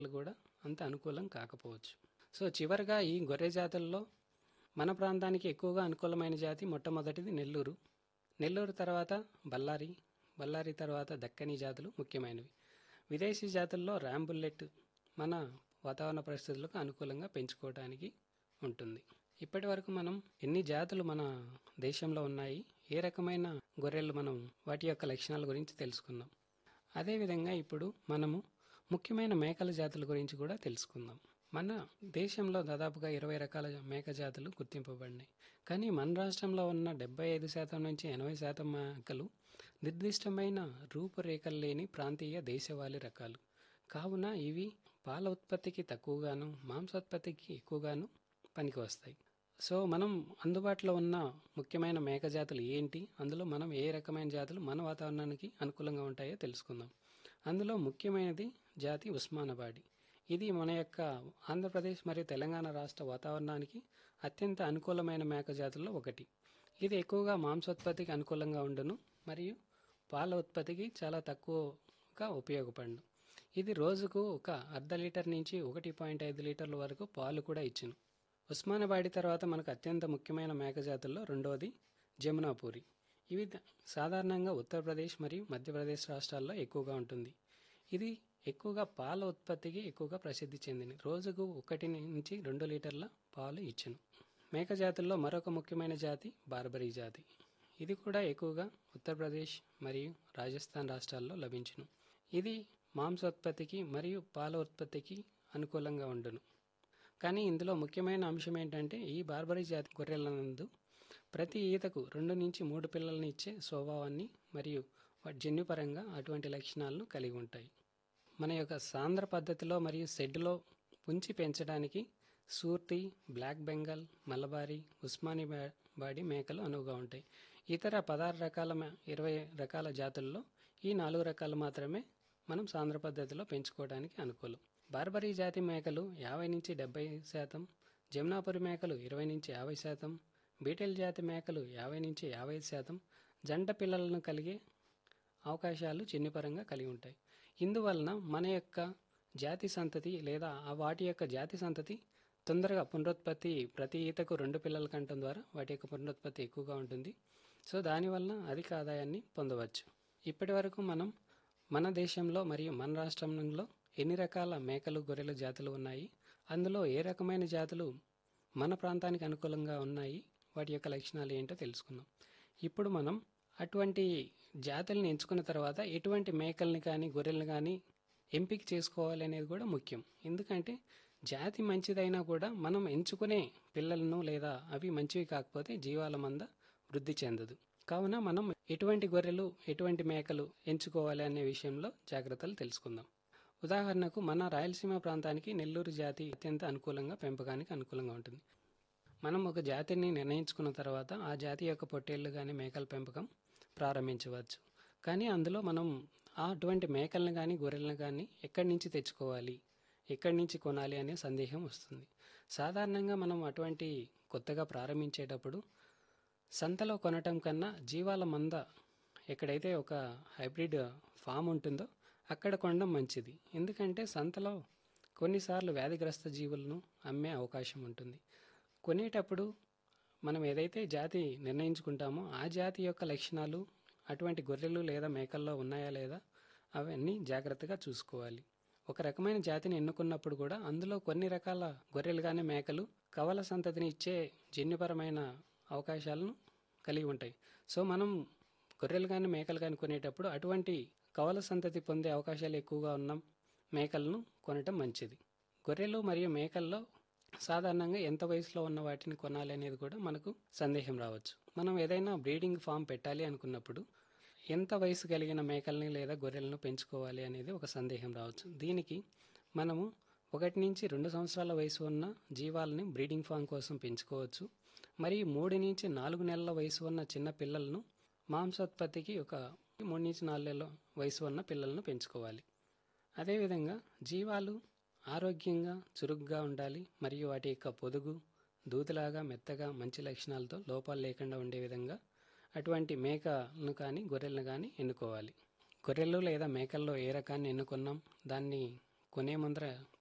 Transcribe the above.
కూడా అంత అనుకూలం కాకపోవచ్చు. సో చివరిగా ఈ గొర్రె జాతుల్లో మన ప్రాంతానికి ఎక్కువగా అనుకూలమైన జాతి మొట్టమొదటిది నెల్లూరు. నెల్లూరు తర్వాత బళ్ళారి, బళ్ళారి తర్వాత దక్కనీ జాతులు ముఖ్యమైనవి. విదేశీ జాతుల్లో ర్యామ్ బుల్లెట్ మన వాతావరణ పరిస్థితులకు అనుకూలంగా పెంచుకోవడానికి ఉంటుంది. ఇప్పటి వరకు మనం ఎన్ని జాతులు మన దేశంలో ఉన్నాయి, ఏ రకమైన గొర్రెలు మనం వాటి యొక్క లక్షణాల గురించి తెలుసుకున్నాం. అదేవిధంగా ఇప్పుడు మనము ముఖ్యమైన మేకల జాతుల గురించి కూడా తెలుసుకుందాం. మన దేశంలో దాదాపుగా 20 రకాల మేక జాతులు గుర్తింపబడినాయి. కానీ మన రాష్ట్రంలో ఉన్న 75% నుంచి 80% మేకలు నిర్దిష్టమైన రూపురేఖలు లేని ప్రాంతీయ దేశవాళీ రకాలు. కావున ఇవి పాల ఉత్పత్తికి తక్కువగాను, మాంసోత్పత్తికి ఎక్కువగాను పనికి వస్తాయి. సో మనం అందుబాటులో ఉన్న ముఖ్యమైన మేక జాతులు ఏంటి, అందులో మనం ఏ రకమైన జాతులు మన వాతావరణానికి అనుకూలంగా ఉంటాయో తెలుసుకుందాం. అందులో ముఖ్యమైనది జాతి ఉస్మానాబాడి. ఇది మన యొక్క ఆంధ్రప్రదేశ్ మరియు తెలంగాణ రాష్ట్ర వాతావరణానికి అత్యంత అనుకూలమైన మేక జాతుల్లో ఒకటి. ఇది ఎక్కువగా మాంసోత్పత్తికి అనుకూలంగా ఉండును మరియు పాల ఉత్పత్తికి చాలా తక్కువగా ఉపయోగపడును. ఇది రోజుకు ఒక అర్ధ లీటర్ నుంచి 1.5 లీటర్ల వరకు పాలు కూడా ఇచ్చును. ఉస్మానాబాడి తర్వాత మనకు అత్యంత ముఖ్యమైన మేక జాతుల్లో రెండవది జమునాపూరి. ఇవి సాధారణంగా ఉత్తరప్రదేశ్ మరియు మధ్యప్రదేశ్ రాష్ట్రాల్లో ఎక్కువగా ఉంటుంది. ఇది ఎక్కువగా పాల ఉత్పత్తికి ఎక్కువగా ప్రసిద్ధి చెందింది. రోజుకు 1 నుంచి 2 లీటర్ల పాలు ఇచ్చును. మేక జాతుల్లో మరొక ముఖ్యమైన జాతి బార్బరీ జాతి. ఇది కూడా ఎక్కువగా ఉత్తరప్రదేశ్ మరియు రాజస్థాన్ రాష్ట్రాల్లో లభించును. ఇది మాంసోత్పత్తికి మరియు పాల ఉత్పత్తికి అనుకూలంగా ఉండును. కానీ ఇందులో ముఖ్యమైన అంశం ఏంటంటే ఈ బార్బరీ జాతి గొర్రెలనందు ప్రతి ఈతకు 2 నుంచి 3 పిల్లలను ఇచ్చే స్వభావాన్ని మరియు జన్యుపరంగా అటువంటి లక్షణాలను కలిగి ఉంటాయి. మన యొక్క సాంద్ర పద్ధతిలో మరియు షెడ్లో పుంచి పెంచడానికి సూర్తి, బ్లాక్ బెంగాల్, మలబారీ, ఉస్మానాబాడి మేకలు అనువుగా ఉంటాయి. ఇతర 16 రకాల 20 రకాల జాతుల్లో ఈ 4 రకాలు మాత్రమే మనం సాంద్ర పద్ధతిలో పెంచుకోవడానికి అనుకూలం. బార్బరీ జాతి మేకలు 50 నుంచి 70%, జమునాపురి మేకలు 20 నుంచి 50%, బీటెల్ జాతి మేకలు 50 నుంచి 55% జంట పిల్లలను కలిగే అవకాశాలు జన్యుపరంగా కలిగి ఉంటాయి. ఇందువలన మన యొక్క జాతి సంతతి లేదా వాటి యొక్క జాతి సంతతి తొందరగా పునరుత్పత్తి, ప్రతి ఈతకు 2 పిల్లల కంటం ద్వారా వాటి యొక్క పునరుత్పత్తి ఎక్కువగా ఉంటుంది. సో దానివలన అధిక ఆదాయాన్ని పొందవచ్చు. ఇప్పటి వరకు మనం మన దేశంలో మరియు మన రాష్ట్రంలో ఎన్ని రకాల మేకలు, గొర్రెల జాతులు ఉన్నాయి, అందులో ఏ రకమైన జాతులు మన ప్రాంతానికి అనుకూలంగా ఉన్నాయి, వాటి యొక్క లక్షణాలు ఏంటో తెలుసుకున్నాం. ఇప్పుడు మనం అటువంటి జాతుల్ని ఎంచుకున్న తర్వాత ఎటువంటి మేకల్ని కానీ గొర్రెల్ని కానీ ఎంపిక చేసుకోవాలి అనేది కూడా ముఖ్యం. ఎందుకంటే జాతి మంచిదైనా కూడా మనం ఎంచుకునే పిల్లలను లేదా అవి మంచివి కాకపోతే జీవాల మంద వృద్ధి చెందదు. కావున మనం ఎటువంటి గొర్రెలు, ఎటువంటి మేకలు ఎంచుకోవాలి అనే విషయంలో జాగ్రత్తలు తెలుసుకుందాం. ఉదాహరణకు మన రాయలసీమ ప్రాంతానికి నెల్లూరు జాతి అత్యంత అనుకూలంగా పెంపకానికి అనుకూలంగా ఉంటుంది. మనం ఒక జాతిని నిర్ణయించుకున్న తర్వాత ఆ జాతి యొక్క పొట్టేళ్లు కానీ మేకల పెంపకం ప్రారంభించవచ్చు. కానీ అందులో మనం అటువంటి మేకలను కానీ గొర్రెలను కానీ ఎక్కడి నుంచి తెచ్చుకోవాలి, ఎక్కడి నుంచి కొనాలి అనే సందేహం వస్తుంది. సాధారణంగా మనం అటువంటి కొత్తగా ప్రారంభించేటప్పుడు సంతలో కొనటం కన్నా జీవాల మంద ఎక్కడైతే ఒక హైబ్రిడ్ ఫామ్ ఉంటుందో అక్కడ కొనడం మంచిది. ఎందుకంటే సంతలో కొన్నిసార్లు వ్యాధిగ్రస్త జీవులను అమ్మే అవకాశం ఉంటుంది. కొనేటప్పుడు మనం ఏదైతే జాతి నిర్ణయించుకుంటామో ఆ జాతి యొక్క లక్షణాలు అటువంటి గొర్రెలు లేదా మేకల్లో ఉన్నాయా లేదా అవన్నీ జాగ్రత్తగా చూసుకోవాలి. ఒక రకమైన జాతిని ఎన్నుకున్నప్పుడు కూడా అందులో కొన్ని రకాల గొర్రెలు కానీ మేకలు కవల సంతతిని ఇచ్చే జన్యుపరమైన అవకాశాలను కలిగి ఉంటాయి. సో మనం గొర్రెలు కానీ మేకలు కానీ కొనేటప్పుడు అటువంటి కవల సంతతి పొందే అవకాశాలు ఎక్కువగా ఉన్న మేకలను కొనటం మంచిది. గొర్రెలు మరియు మేకల్లో సాధారణంగా ఎంత వయసులో ఉన్న వాటిని కొనాలి అనేది కూడా మనకు సందేహం రావచ్చు. మనం ఏదైనా బ్రీడింగ్ ఫామ్ పెట్టాలి అనుకున్నప్పుడు ఎంత వయసు కలిగిన మేకల్ని లేదా గొర్రెలను పెంచుకోవాలి అనేది ఒక సందేహం రావచ్చు. దీనికి మనము 1 నుంచి 2 సంవత్సరాల వయసు ఉన్న జీవాలని బ్రీడింగ్ ఫామ్ కోసం పెంచుకోవచ్చు. మరియు 3 నుంచి 4 నెలల వయసు ఉన్న చిన్న పిల్లలను మాంసోత్పత్తికి ఒక 3 నుంచి 4 నెలల వయసు ఉన్న పిల్లలను పెంచుకోవాలి. అదేవిధంగా జీవాలు ఆరోగ్యంగా చురుగ్గా ఉండాలి మరియు వాటి యొక్క పొదుగు దూదిలాగా మెత్తగా మంచి లక్షణాలతో లోపాలు లేకుండా ఉండే విధంగా అటువంటి మేకలను కానీ గొర్రెలను కానీ ఎన్నుకోవాలి. గొర్రెలు లేదా మేకల్లో ఏ రకాన్ని ఎన్నుకున్నాం, దాన్ని కొనే ముందర